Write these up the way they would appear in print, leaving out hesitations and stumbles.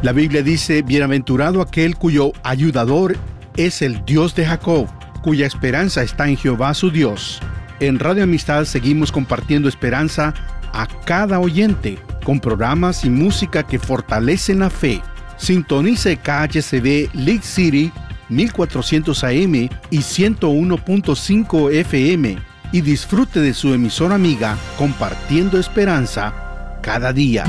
La Biblia dice, bienaventurado aquel cuyo ayudador es el Dios de Jacob, cuya esperanza está en Jehová su Dios. En Radio Amistad seguimos compartiendo esperanza a cada oyente, con programas y música que fortalecen la fe. Sintonice KHCB League City 1400 AM y 101.5 FM y disfrute de su emisora amiga compartiendo esperanza cada día.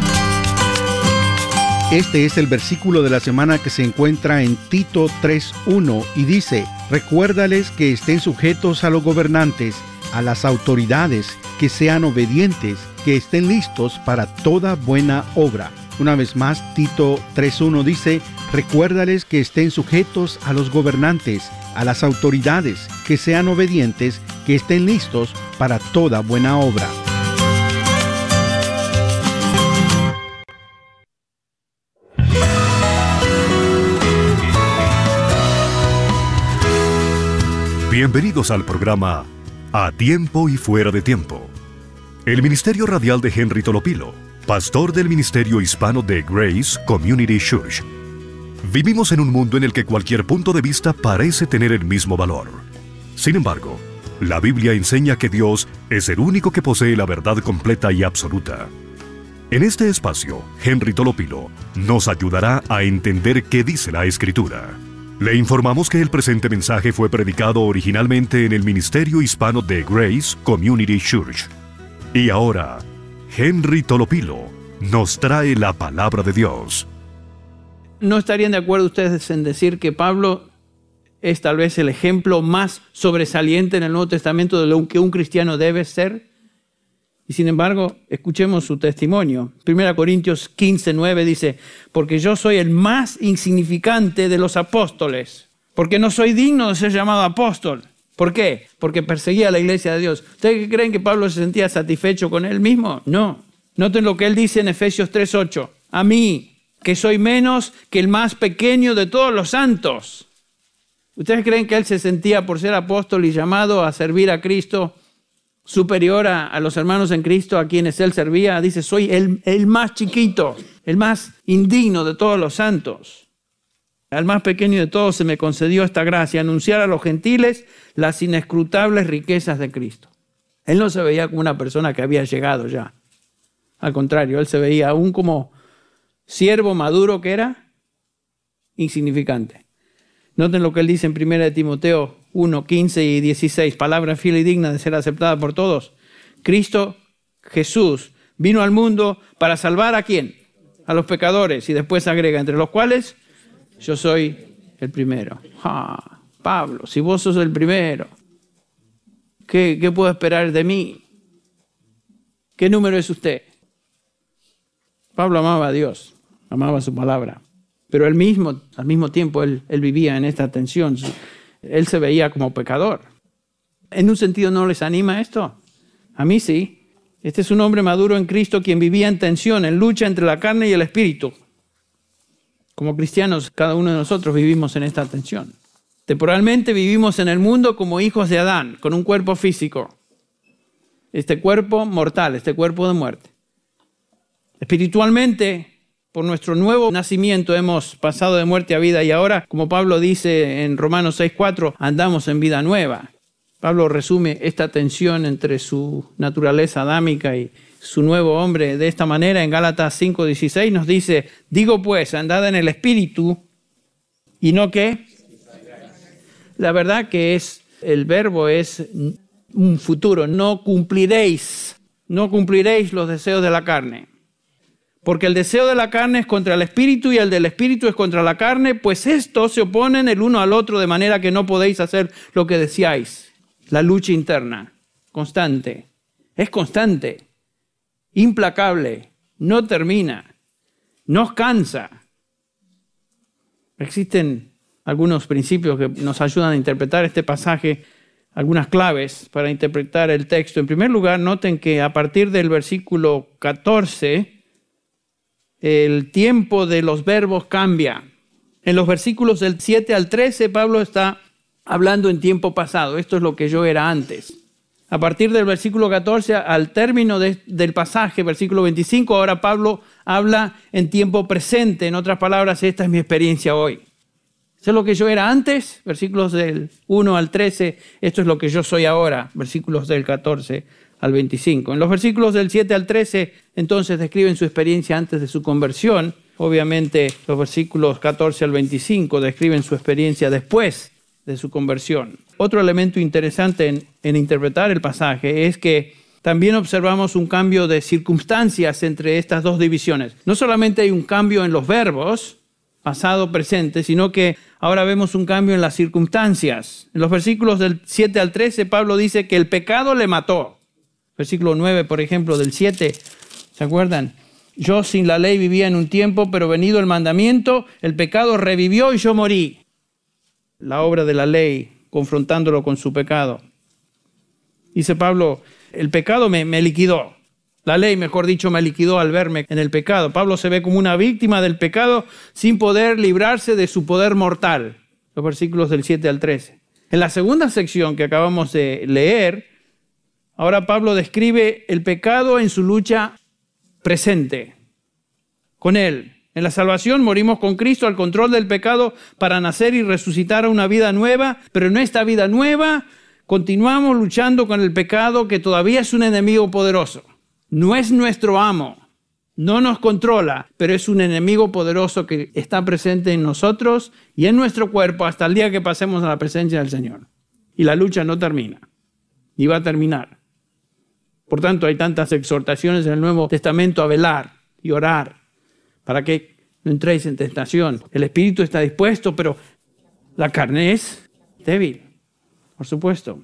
Este es el versículo de la semana que se encuentra en Tito 3:1 y dice: recuérdales que estén sujetos a los gobernantes, a las autoridades, que sean obedientes, que estén listos para toda buena obra. Una vez más, Tito 3:1 dice: recuérdales que estén sujetos a los gobernantes, a las autoridades, que sean obedientes, que estén listos para toda buena obra. Bienvenidos al programa A Tiempo y Fuera de Tiempo. El Ministerio Radial de Henry Tolopilo, pastor del Ministerio Hispano de Grace Community Church. Vivimos en un mundo en el que cualquier punto de vista parece tener el mismo valor. Sin embargo, la Biblia enseña que Dios es el único que posee la verdad completa y absoluta. En este espacio, Henry Tolopilo nos ayudará a entender qué dice la Escritura. Le informamos que el presente mensaje fue predicado originalmente en el Ministerio Hispano de Grace Community Church. Y ahora, Henry Tolopilo nos trae la palabra de Dios. ¿No estarían de acuerdo ustedes en decir que Pablo es tal vez el ejemplo más sobresaliente en el Nuevo Testamento de lo que un cristiano debe ser? Y sin embargo, escuchemos su testimonio. 1 Corintios 15:9 dice: porque yo soy el más insignificante de los apóstoles, porque no soy digno de ser llamado apóstol. ¿Por qué? Porque perseguía a la iglesia de Dios. ¿Ustedes creen que Pablo se sentía satisfecho con él mismo? No. Noten lo que él dice en Efesios 3:8. A mí, que soy menos que el más pequeño de todos los santos. ¿Ustedes creen que él se sentía, por ser apóstol y llamado a servir a Cristo, superior a los hermanos en Cristo a quienes él servía? Dice: soy el más chiquito, el más indigno de todos los santos. Al más pequeño de todos se me concedió esta gracia, anunciar a los gentiles las inescrutables riquezas de Cristo. Él no se veía como una persona que había llegado ya. Al contrario, él se veía aún como siervo maduro que era, insignificante. Noten lo que él dice en 1 Timoteo 1:15 y 16, palabra fiel y digna de ser aceptada por todos. Cristo Jesús vino al mundo para salvar ¿a quién? A los pecadores. Y después agrega: entre los cuales yo soy el primero. Pablo, si vos sos el primero, ¿qué puedo esperar de mí? ¿Qué número es usted? Pablo amaba a Dios, amaba su palabra. Pero al mismo tiempo, él vivía en esta tensión. Él se veía como pecador. ¿En un sentido no les anima esto? A mí sí. Este es un hombre maduro en Cristo quien vivía en tensión, en lucha entre la carne y el espíritu. Como cristianos, cada uno de nosotros vivimos en esta tensión. Temporalmente vivimos en el mundo como hijos de Adán, con un cuerpo físico. Este cuerpo mortal, este cuerpo de muerte. Espiritualmente, por nuestro nuevo nacimiento hemos pasado de muerte a vida y ahora, como Pablo dice en Romanos 6:4, andamos en vida nueva. Pablo resume esta tensión entre su naturaleza adámica y su nuevo hombre de esta manera. En Gálatas 5:16 nos dice: digo pues, andad en el Espíritu y no ¿qué? La verdad que el verbo es un futuro. No cumpliréis los deseos de la carne. Porque el deseo de la carne es contra el espíritu y el del espíritu es contra la carne, pues estos se oponen el uno al otro de manera que no podéis hacer lo que deseáis. La lucha interna, constante, es constante, implacable, no termina, no cansa. Existen algunos principios que nos ayudan a interpretar este pasaje, algunas claves para interpretar el texto. En primer lugar, noten que a partir del versículo 14, el tiempo de los verbos cambia. En los versículos del 7 al 13, Pablo está hablando en tiempo pasado. Esto es lo que yo era antes A partir del versículo 14, al término del pasaje, versículo 25, ahora Pablo habla en tiempo presente. En otras palabras, esta es mi experiencia hoy. Eso es lo que yo era antes, versículos del 1 al 13. Esto es lo que yo soy ahora, versículos del 14 al 25. En los versículos del 7 al 13, entonces, describen su experiencia antes de su conversión. Obviamente, los versículos 14 al 25 describen su experiencia después de su conversión. Otro elemento interesante en interpretar el pasaje es que también observamos un cambio de circunstancias entre estas dos divisiones. No solamente hay un cambio en los verbos, pasado, presente, sino que ahora vemos un cambio en las circunstancias. En los versículos del 7 al 13, Pablo dice que el pecado le mató. Versículo 9, por ejemplo, del 7, ¿se acuerdan? Yo sin la ley vivía en un tiempo, pero venido el mandamiento, el pecado revivió y yo morí. La obra de la ley, confrontándolo con su pecado. Dice Pablo, el pecado me liquidó. La ley, mejor dicho, me liquidó al verme en el pecado. Pablo se ve como una víctima del pecado sin poder librarse de su poder mortal. Los versículos del 7 al 13. En la segunda sección que acabamos de leer, ahora Pablo describe el pecado en su lucha presente con él. En la salvación morimos con Cristo al control del pecado para nacer y resucitar a una vida nueva, pero en esta vida nueva continuamos luchando con el pecado que todavía es un enemigo poderoso. No es nuestro amo, no nos controla, pero es un enemigo poderoso que está presente en nosotros y en nuestro cuerpo hasta el día que pasemos a la presencia del Señor. Y la lucha no termina, ni va a terminar. Por tanto, hay tantas exhortaciones en el Nuevo Testamento a velar y orar para que no entréis en tentación. El espíritu está dispuesto, pero la carne es débil, por supuesto.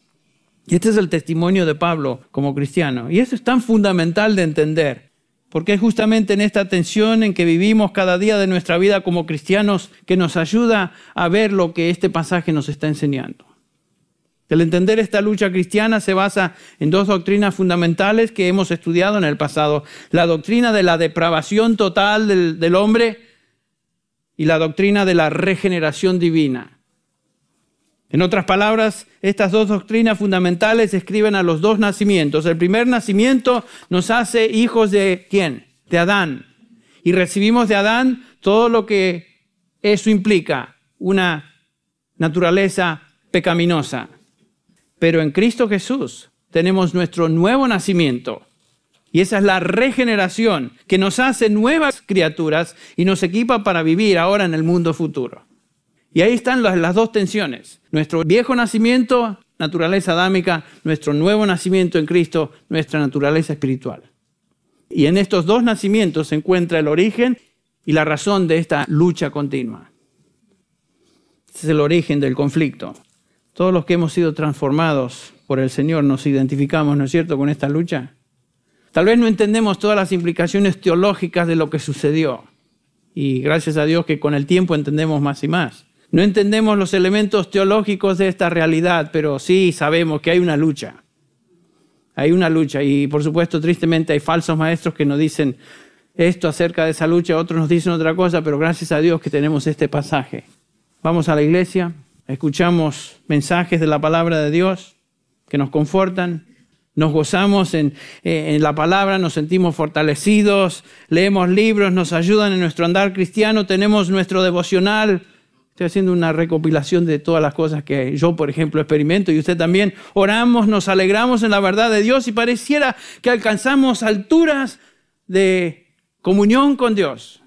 Y este es el testimonio de Pablo como cristiano. Y esto es tan fundamental de entender, porque es justamente en esta tensión en que vivimos cada día de nuestra vida como cristianos que nos ayuda a ver lo que este pasaje nos está enseñando. El entender esta lucha cristiana se basa en dos doctrinas fundamentales que hemos estudiado en el pasado. La doctrina de la depravación total del hombre y la doctrina de la regeneración divina. En otras palabras, estas dos doctrinas fundamentales describen a los dos nacimientos. El primer nacimiento nos hace hijos de ¿quién? De Adán. Y recibimos de Adán todo lo que eso implica, una naturaleza pecaminosa. Pero en Cristo Jesús tenemos nuestro nuevo nacimiento. Y esa es la regeneración que nos hace nuevas criaturas y nos equipa para vivir ahora en el mundo futuro. Y ahí están las dos tensiones. Nuestro viejo nacimiento, naturaleza adámica, nuestro nuevo nacimiento en Cristo, nuestra naturaleza espiritual. Y en estos dos nacimientos se encuentra el origen y la razón de esta lucha continua. Ese es el origen del conflicto. Todos los que hemos sido transformados por el Señor nos identificamos, ¿no es cierto?, con esta lucha. Tal vez no entendemos todas las implicaciones teológicas de lo que sucedió. Y gracias a Dios que con el tiempo entendemos más y más. No entendemos los elementos teológicos de esta realidad, pero sí sabemos que hay una lucha. Hay una lucha y por supuesto tristemente hay falsos maestros que nos dicen esto acerca de esa lucha, otros nos dicen otra cosa, pero gracias a Dios que tenemos este pasaje. Vamos a la iglesia, escuchamos mensajes de la palabra de Dios que nos confortan, nos gozamos en la palabra, nos sentimos fortalecidos, leemos libros, nos ayudan en nuestro andar cristiano, tenemos nuestro devocional. Estoy haciendo una recopilación de todas las cosas que yo, por ejemplo, experimento y usted también. Oramos, nos alegramos en la verdad de Dios y pareciera que alcanzamos alturas de comunión con Dios.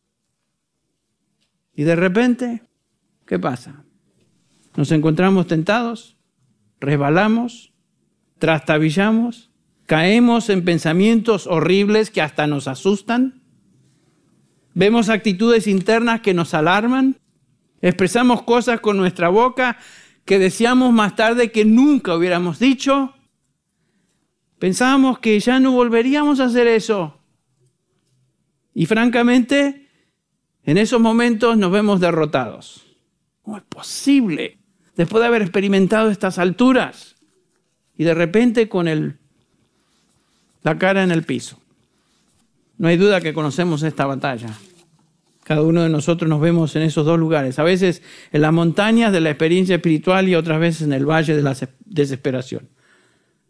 Y de repente, ¿qué pasa? Nos encontramos tentados, resbalamos, trastabillamos, caemos en pensamientos horribles que hasta nos asustan. Vemos actitudes internas que nos alarman. Expresamos cosas con nuestra boca que deseamos más tarde que nunca hubiéramos dicho. Pensábamos que ya no volveríamos a hacer eso. Y francamente, en esos momentos nos vemos derrotados. ¿Cómo es posible? Después de haber experimentado estas alturas y de repente con la cara en el piso. No hay duda que conocemos esta batalla. Cada uno de nosotros nos vemos en esos dos lugares. A veces en las montañas de la experiencia espiritual y otras veces en el valle de la desesperación.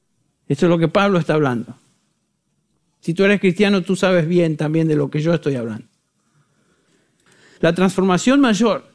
Esto es lo que Pablo está hablando. Si tú eres cristiano, tú sabes bien también de lo que yo estoy hablando. La transformación mayor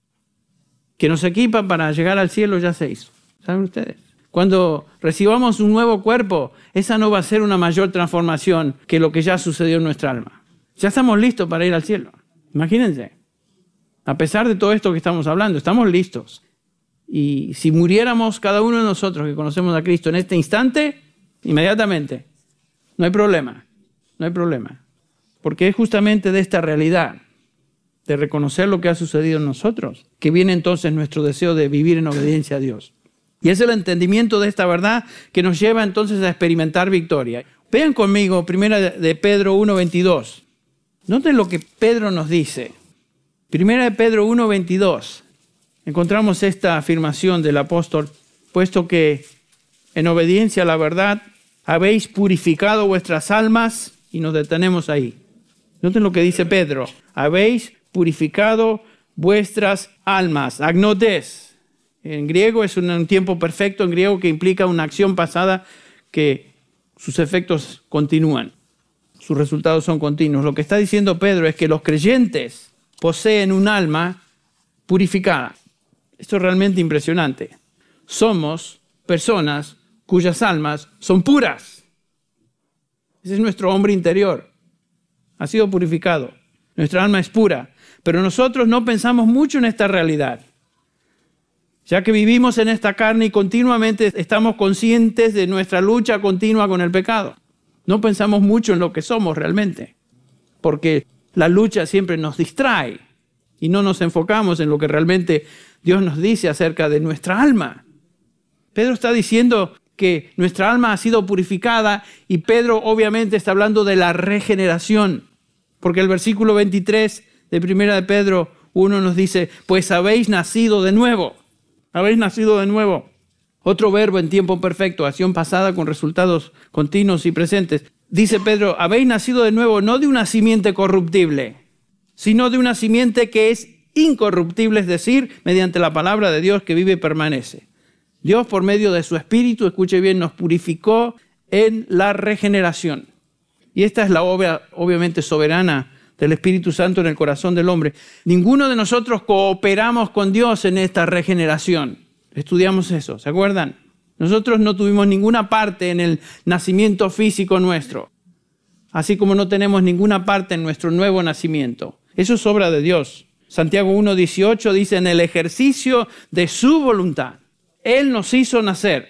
que nos equipa para llegar al cielo ya se hizo. ¿Saben ustedes? Cuando recibamos un nuevo cuerpo, esa no va a ser una mayor transformación que lo que ya sucedió en nuestra alma. Ya estamos listos para ir al cielo. Imagínense. A pesar de todo esto que estamos hablando, estamos listos. Y si muriéramos cada uno de nosotros que conocemos a Cristo en este instante, inmediatamente, no hay problema. No hay problema. Porque es justamente de esta realidad, de reconocer lo que ha sucedido en nosotros, que viene entonces nuestro deseo de vivir en obediencia a Dios. Y es el entendimiento de esta verdad que nos lleva entonces a experimentar victoria. Vean conmigo, primera de Pedro 1:22. Noten lo que Pedro nos dice. Primera de Pedro 1:22. Encontramos esta afirmación del apóstol, puesto que en obediencia a la verdad habéis purificado vuestras almas, y nos detenemos ahí. Noten lo que dice Pedro. Habéis purificado vuestras almas. Agnotes. En griego es un tiempo perfecto, en griego que implica una acción pasada que sus efectos continúan. Sus resultados son continuos. Lo que está diciendo Pedro es que los creyentes poseen un alma purificada. Esto es realmente impresionante. Somos personas cuyas almas son puras. Ese es nuestro hombre interior. Ha sido purificado. Nuestra alma es pura. Pero nosotros no pensamos mucho en esta realidad. Ya que vivimos en esta carne y continuamente estamos conscientes de nuestra lucha continua con el pecado. No pensamos mucho en lo que somos realmente. Porque la lucha siempre nos distrae. Y no nos enfocamos en lo que realmente Dios nos dice acerca de nuestra alma. Pedro está diciendo que nuestra alma ha sido purificada y Pedro obviamente está hablando de la regeneración. Porque el versículo 23 de 1 de Pedro 1 nos dice, pues habéis nacido de nuevo. Habéis nacido de nuevo. Otro verbo en tiempo perfecto, acción pasada con resultados continuos y presentes. Dice Pedro, habéis nacido de nuevo no de una simiente corruptible, sino de una simiente que es incorruptible, es decir, mediante la palabra de Dios que vive y permanece. Dios, por medio de su Espíritu, escuche bien, nos purificó en la regeneración. Y esta es la obra, obviamente, soberana del Espíritu Santo en el corazón del hombre. Ninguno de nosotros cooperamos con Dios en esta regeneración. Estudiamos eso, ¿se acuerdan? Nosotros no tuvimos ninguna parte en el nacimiento físico nuestro, así como no tenemos ninguna parte en nuestro nuevo nacimiento. Eso es obra de Dios. Santiago 1:18 dice, en el ejercicio de su voluntad, Él nos hizo nacer.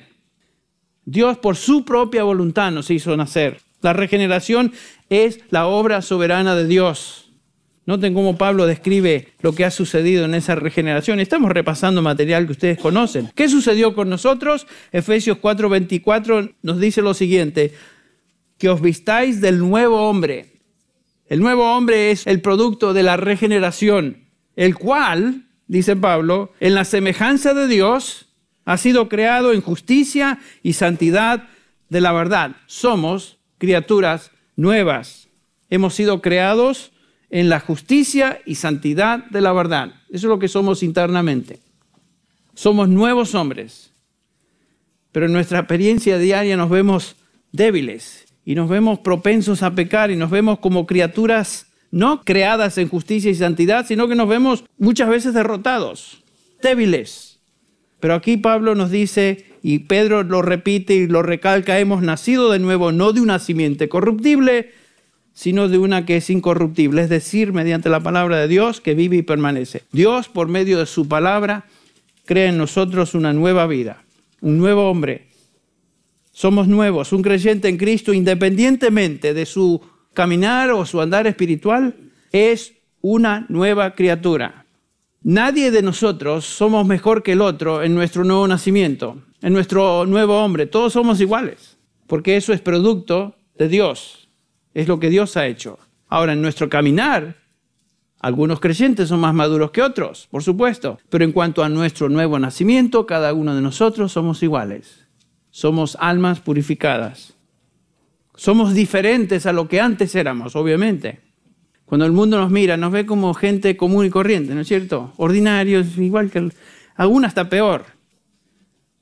Dios por su propia voluntad nos hizo nacer. La regeneración es la obra soberana de Dios. Noten cómo Pablo describe lo que ha sucedido en esa regeneración. Estamos repasando material que ustedes conocen. ¿Qué sucedió con nosotros? Efesios 4:24 nos dice lo siguiente, que os vistáis del nuevo hombre. El nuevo hombre es el producto de la regeneración, el cual, dice Pablo, en la semejanza de Dios, ha sido creado en justicia y santidad de la verdad. Somos criaturas nuevas. Hemos sido creados en la justicia y santidad de la verdad. Eso es lo que somos internamente. Somos nuevos hombres. Pero en nuestra experiencia diaria nos vemos débiles y nos vemos propensos a pecar y nos vemos como criaturas no creadas en justicia y santidad, sino que nos vemos muchas veces derrotados, débiles. Pero aquí Pablo nos dice, y Pedro lo repite y lo recalca, hemos nacido de nuevo, no de una simiente corruptible, sino de una que es incorruptible, es decir, mediante la palabra de Dios que vive y permanece. Dios, por medio de su palabra, crea en nosotros una nueva vida, un nuevo hombre. Somos nuevos. Un creyente en Cristo, independientemente de su caminar o su andar espiritual, es una nueva criatura. Nadie de nosotros somos mejor que el otro en nuestro nuevo nacimiento, en nuestro nuevo hombre. Todos somos iguales, porque eso es producto de Dios. Es lo que Dios ha hecho. Ahora, en nuestro caminar, algunos creyentes son más maduros que otros, por supuesto. Pero en cuanto a nuestro nuevo nacimiento, cada uno de nosotros somos iguales. Somos almas purificadas. Somos diferentes a lo que antes éramos, obviamente. Cuando el mundo nos mira, nos ve como gente común y corriente, ¿no es cierto? Ordinarios, igual que alguna hasta peor.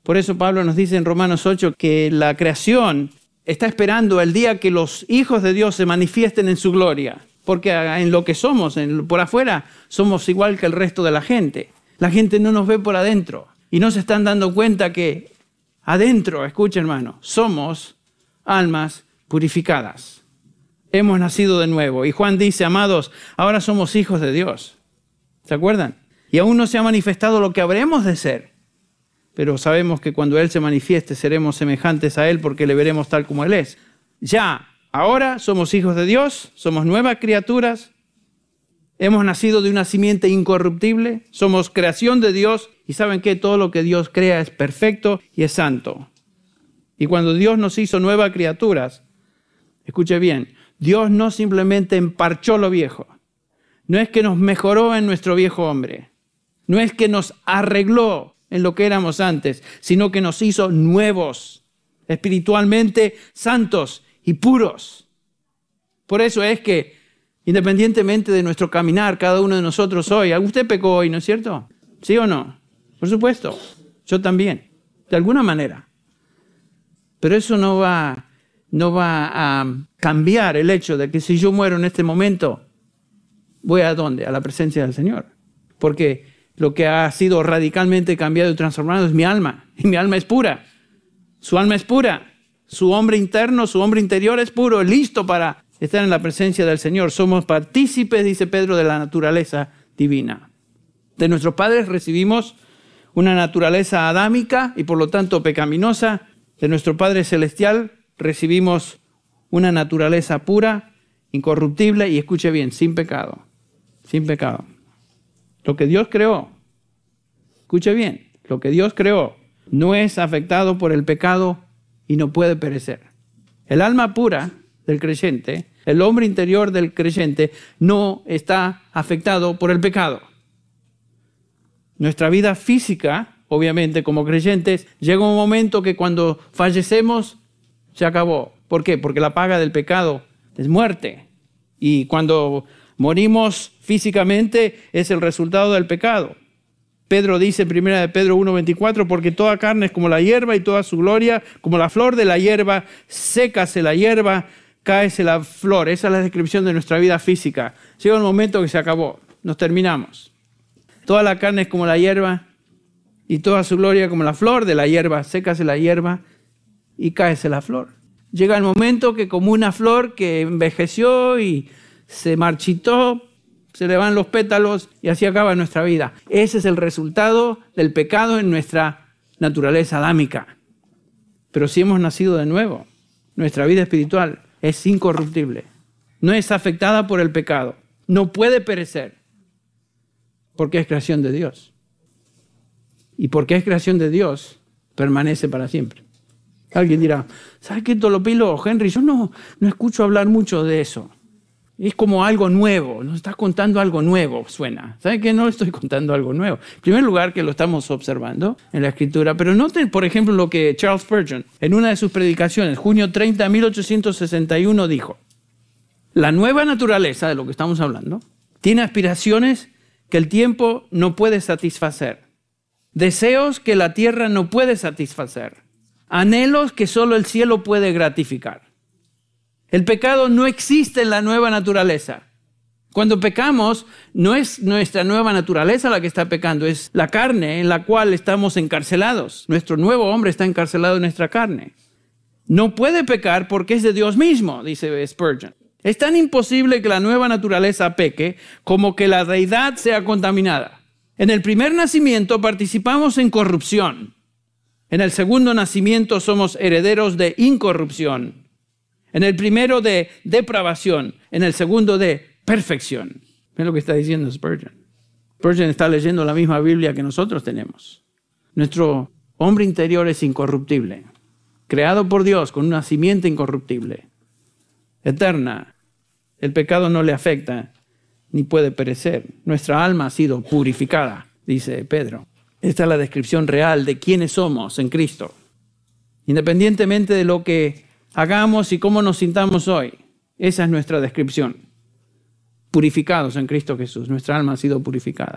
Por eso Pablo nos dice en Romanos 8 que la creación está esperando el día que los hijos de Dios se manifiesten en su gloria. Porque en lo que somos, por afuera, somos igual que el resto de la gente. La gente no nos ve por adentro y no se están dando cuenta que adentro, escucha hermano, somos almas purificadas. Hemos nacido de nuevo. Y Juan dice, amados, ahora somos hijos de Dios. ¿Se acuerdan? Y aún no se ha manifestado lo que habremos de ser. Pero sabemos que cuando Él se manifieste seremos semejantes a Él porque le veremos tal como Él es. Ya, ahora somos hijos de Dios, somos nuevas criaturas, hemos nacido de una simiente incorruptible, somos creación de Dios y saben que todo lo que Dios crea es perfecto y es santo. Y cuando Dios nos hizo nuevas criaturas, escuche bien, Dios no simplemente emparchó lo viejo, no es que nos mejoró en nuestro viejo hombre, no es que nos arregló en lo que éramos antes, sino que nos hizo nuevos, espiritualmente santos y puros. Por eso es que, independientemente de nuestro caminar, cada uno de nosotros hoy, usted pecó hoy, ¿no es cierto? ¿Sí o no? Por supuesto, yo también, de alguna manera. Pero eso no va a cambiar el hecho de que si yo muero en este momento, ¿voy a dónde? A la presencia del Señor. Porque lo que ha sido radicalmente cambiado y transformado es mi alma. Y mi alma es pura. Su alma es pura. Su hombre interno, su hombre interior es puro, listo para estar en la presencia del Señor. Somos partícipes, dice Pedro, de la naturaleza divina. De nuestros padres recibimos una naturaleza adámica y por lo tanto pecaminosa. De nuestro Padre Celestial recibimos una naturaleza pura, incorruptible y, escuche bien, sin pecado. Sin pecado. Lo que Dios creó, escuche bien, lo que Dios creó no es afectado por el pecado y no puede perecer. El alma pura del creyente, el hombre interior del creyente, no está afectado por el pecado. Nuestra vida física, obviamente, como creyentes, llega un momento que cuando fallecemos, se acabó. ¿Por qué? Porque la paga del pecado es muerte. Y cuando morimos físicamente es el resultado del pecado. Pedro dice en 1 de Pedro 1:24, porque toda carne es como la hierba y toda su gloria como la flor de la hierba, sécase la hierba, cáese la flor. Esa es la descripción de nuestra vida física. Llega un momento que se acabó, nos terminamos. Toda la carne es como la hierba y toda su gloria como la flor de la hierba, sécase la hierba y cáese la flor. Llega el momento que como una flor que envejeció y se marchitó, se le van los pétalos y así acaba nuestra vida. Ese es el resultado del pecado en nuestra naturaleza adámica. Pero si hemos nacido de nuevo, nuestra vida espiritual es incorruptible. No es afectada por el pecado. No puede perecer porque es creación de Dios. Y porque es creación de Dios, permanece para siempre. Alguien dirá, ¿sabes qué, Tolopilo, Henry? Yo no escucho hablar mucho de eso. Es como algo nuevo, nos estás contando algo nuevo, suena. ¿Sabe qué? No estoy contando algo nuevo. En primer lugar, que lo estamos observando en la Escritura, pero noten, por ejemplo, lo que Charles Spurgeon, en una de sus predicaciones, junio 30, 1861, dijo. La nueva naturaleza, de lo que estamos hablando, tiene aspiraciones que el tiempo no puede satisfacer, deseos que la tierra no puede satisfacer, anhelos que solo el cielo puede gratificar. El pecado no existe en la nueva naturaleza. Cuando pecamos, no es nuestra nueva naturaleza la que está pecando, es la carne en la cual estamos encarcelados. Nuestro nuevo hombre está encarcelado en nuestra carne. No puede pecar porque es de Dios mismo, dice Spurgeon. Es tan imposible que la nueva naturaleza peque como que la deidad sea contaminada. En el primer nacimiento participamos en corrupción. En el segundo nacimiento somos herederos de incorrupción. En el primero de depravación, en el segundo de perfección. Es lo que está diciendo Spurgeon. Spurgeon está leyendo la misma Biblia que nosotros tenemos. Nuestro hombre interior es incorruptible, creado por Dios con una simiente incorruptible, eterna. El pecado no le afecta ni puede perecer. Nuestra alma ha sido purificada, dice Pedro. Esta es la descripción real de quiénes somos en Cristo. Independientemente de lo que hagamos y cómo nos sintamos hoy, esa es nuestra descripción. Purificados en Cristo Jesús, nuestra alma ha sido purificada.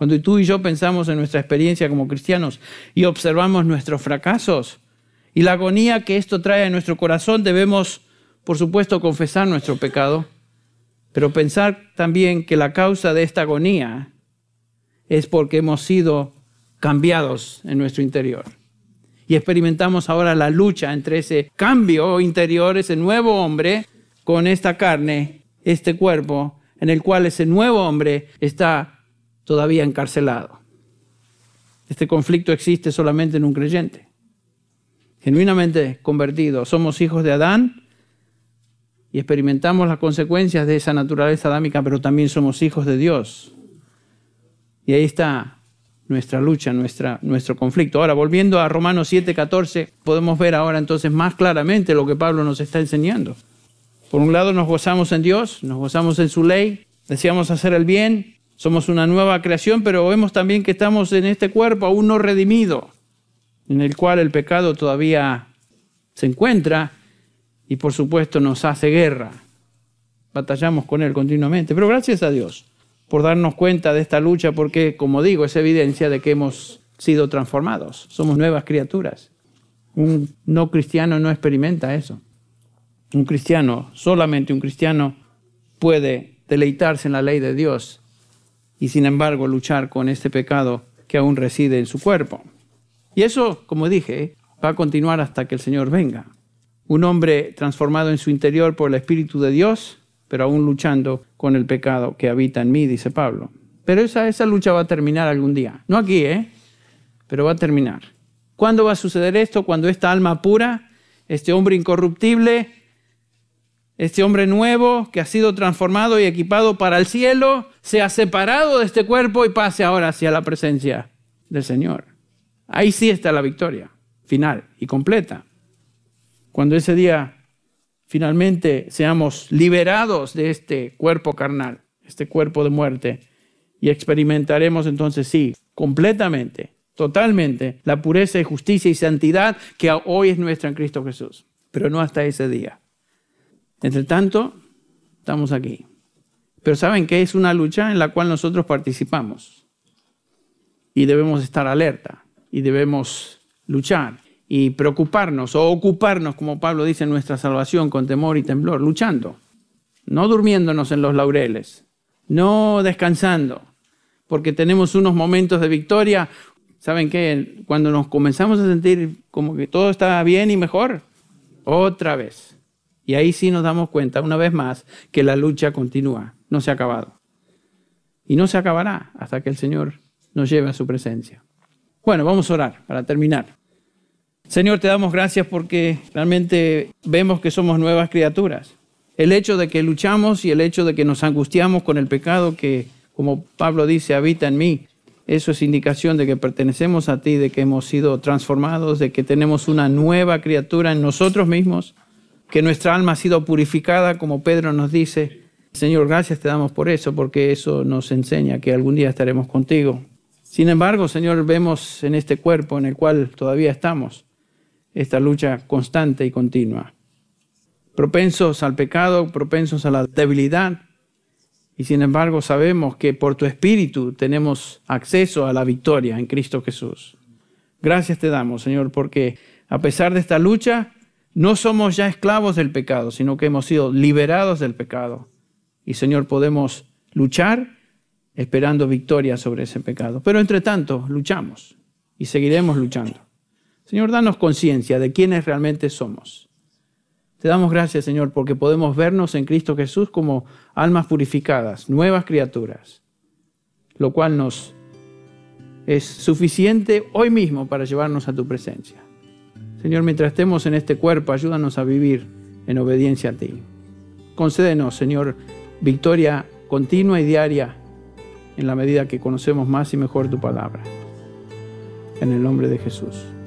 Cuando tú y yo pensamos en nuestra experiencia como cristianos y observamos nuestros fracasos y la agonía que esto trae a nuestro corazón, debemos, por supuesto, confesar nuestro pecado, pero pensar también que la causa de esta agonía es porque hemos sido cambiados en nuestro interior. Y experimentamos ahora la lucha entre ese cambio interior, ese nuevo hombre, con esta carne, este cuerpo, en el cual ese nuevo hombre está todavía encarcelado. Este conflicto existe solamente en un creyente. Genuinamente convertido, somos hijos de Adán y experimentamos las consecuencias de esa naturaleza adámica, pero también somos hijos de Dios. Y ahí está nuestra lucha, nuestro conflicto. Ahora, volviendo a Romanos 7:14, podemos ver ahora entonces más claramente lo que Pablo nos está enseñando. Por un lado nos gozamos en Dios, nos gozamos en su ley, deseamos hacer el bien, somos una nueva creación, pero vemos también que estamos en este cuerpo aún no redimido, en el cual el pecado todavía se encuentra y por supuesto nos hace guerra. Batallamos con él continuamente, pero gracias a Dios por darnos cuenta de esta lucha, porque, como digo, es evidencia de que hemos sido transformados. Somos nuevas criaturas. Un no cristiano no experimenta eso. Un cristiano, solamente un cristiano, puede deleitarse en la ley de Dios y, sin embargo, luchar con este pecado que aún reside en su cuerpo. Y eso, como dije, va a continuar hasta que el Señor venga. Un hombre transformado en su interior por el Espíritu de Dios, pero aún luchando con el pecado que habita en mí, dice Pablo. Pero esa lucha va a terminar algún día. No aquí, pero va a terminar. ¿Cuándo va a suceder esto? Cuando esta alma pura, este hombre incorruptible, este hombre nuevo que ha sido transformado y equipado para el cielo, sea separado de este cuerpo y pase ahora hacia la presencia del Señor. Ahí sí está la victoria final y completa. Cuando ese día finalmente seamos liberados de este cuerpo carnal, este cuerpo de muerte, y experimentaremos entonces sí, completamente, totalmente, la pureza y justicia y santidad que hoy es nuestra en Cristo Jesús. Pero no hasta ese día. Entre tanto, estamos aquí. Pero ¿saben qué? Es una lucha en la cual nosotros participamos. Y debemos estar alerta. Y debemos luchar. Y preocuparnos o ocuparnos, como Pablo dice, en nuestra salvación con temor y temblor. Luchando. No durmiéndonos en los laureles. No descansando. Porque tenemos unos momentos de victoria. ¿Saben qué? Cuando nos comenzamos a sentir como que todo está bien y mejor, otra vez. Y ahí sí nos damos cuenta, una vez más, que la lucha continúa, no se ha acabado. Y no se acabará hasta que el Señor nos lleve a su presencia. Bueno, vamos a orar para terminar. Señor, te damos gracias porque realmente vemos que somos nuevas criaturas. El hecho de que luchamos y el hecho de que nos angustiamos con el pecado que, como Pablo dice, habita en mí, eso es indicación de que pertenecemos a ti, de que hemos sido transformados, de que tenemos una nueva criatura en nosotros mismos, que nuestra alma ha sido purificada, como Pedro nos dice. Señor, gracias te damos por eso, porque eso nos enseña que algún día estaremos contigo. Sin embargo, Señor, vemos en este cuerpo en el cual todavía estamos, esta lucha constante y continua. Propensos al pecado, propensos a la debilidad, y sin embargo sabemos que por tu Espíritu tenemos acceso a la victoria en Cristo Jesús. Gracias te damos, Señor, porque a pesar de esta lucha, no somos ya esclavos del pecado, sino que hemos sido liberados del pecado. Y, Señor, podemos luchar esperando victoria sobre ese pecado. Pero, entre tanto, luchamos y seguiremos luchando. Señor, danos conciencia de quiénes realmente somos. Te damos gracias, Señor, porque podemos vernos en Cristo Jesús como almas purificadas, nuevas criaturas, lo cual nos es suficiente hoy mismo para llevarnos a tu presencia. Señor, mientras estemos en este cuerpo, ayúdanos a vivir en obediencia a ti. Concédenos, Señor, victoria continua y diaria en la medida que conocemos más y mejor tu palabra. En el nombre de Jesús.